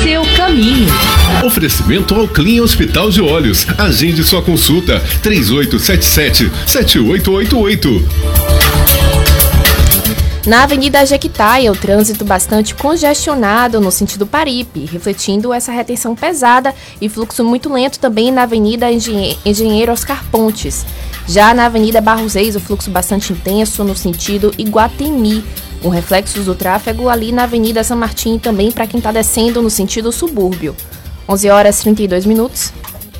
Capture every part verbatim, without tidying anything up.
seu caminho. Oferecimento ao Clean Hospital de Olhos. Agende sua consulta três oito sete sete, sete oito oito oito. Na Avenida Jequitaia, o trânsito bastante congestionado no sentido Paripe, refletindo essa retenção pesada e fluxo muito lento também na Avenida Engenhe- Engenheiro Oscar Pontes. Já na Avenida Barros Reis, o fluxo bastante intenso no sentido Iguatemi, com reflexos do tráfego ali na Avenida São Martim também para quem está descendo no sentido subúrbio. onze horas e trinta e dois minutos.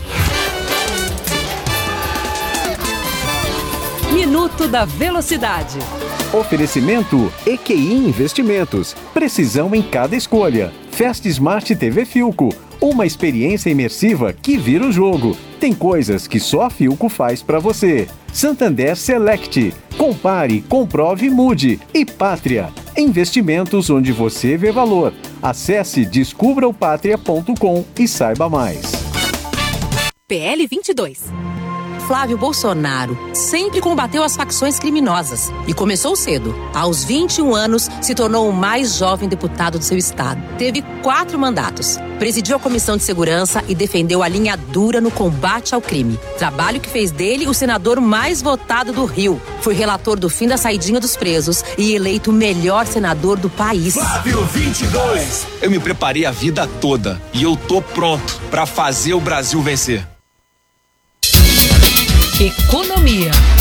Minuto da Velocidade. Oferecimento E Q I Investimentos. Precisão em cada escolha. Fast Smart T V Filco. Uma experiência imersiva que vira o jogo. Tem coisas que só a Filco faz para você. Santander Select. Compare, comprove e mude. E Pátria. Investimentos onde você vê valor. Acesse descubra o pátria ponto com e saiba mais. P L vinte e dois. Flávio Bolsonaro sempre combateu as facções criminosas e começou cedo. Aos vinte e um anos, se tornou o mais jovem deputado do seu estado. Teve quatro mandatos. Presidiu a Comissão de Segurança e defendeu a linha dura no combate ao crime. Trabalho que fez dele o senador mais votado do Rio. Foi relator do fim da saidinha dos presos e eleito o melhor senador do país. Flávio vinte e dois. Eu me preparei a vida toda e eu tô pronto pra fazer o Brasil vencer. Economia.